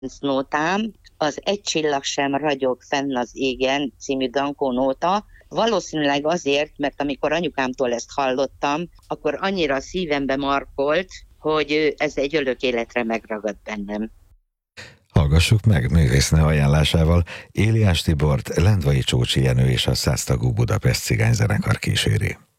nótám, az Egy csillag sem ragyog fenn az égen című Dankó nóta, valószínűleg azért, mert amikor anyukámtól ezt hallottam, akkor annyira a szívembe markolt, hogy ez egy örök életre megragadt bennem. Hallgassuk meg művésznő ajánlásával Éliás Tibort, Lendvai Csócsi Jenő és a 100 tagú Budapest Cigányzenekar kíséri.